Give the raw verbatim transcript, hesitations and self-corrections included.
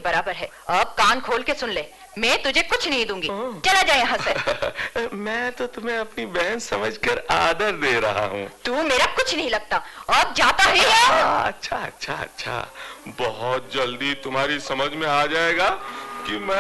बराबर है। अब कान खोल के सुन ले, मैं तुझे कुछ नहीं दूंगी। चला जा यहाँ से। मैं तो तुम्हें अपनी बहन समझकर आदर दे रहा हूँ। तू मेरा कुछ नहीं लगता। अब जाता है या? अच्छा अच्छा अच्छा, बहुत जल्दी तुम्हारी समझ में आ जाएगा कि मैं